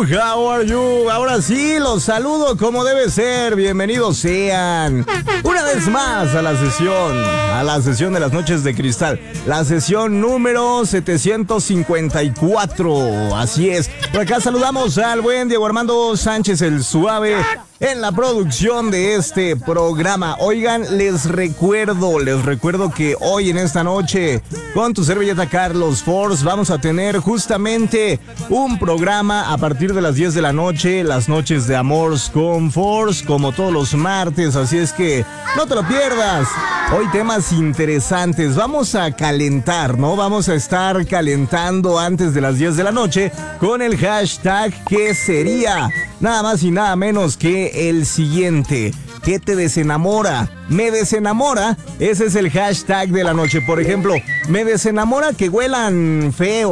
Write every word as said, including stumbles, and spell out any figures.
you? How are you? Ahora sí, los saludo como debe ser. Bienvenidos sean una vez más a la sesión, a la sesión de las noches de cristal. La sesión número setecientos cincuenta y cuatro. Así es. Por acá saludamos al buen Diego Armando Sánchez el Suave en la producción de este programa. Oigan, les recuerdo, les recuerdo que hoy en esta noche con tu servilleta Carlos Force vamos a tener justamente un programa a partir de las diez de la noche, las noches de Amors con Force, como todos los martes, así es que no te lo pierdas. Hoy temas interesantes, vamos a calentar, ¿no? Vamos a estar calentando antes de las diez de la noche con el hashtag que sería nada más y nada menos que el siguiente. ¿Qué te desenamora? Me desenamora, ese es el hashtag de la noche. Por ejemplo, me desenamora que huelan feo.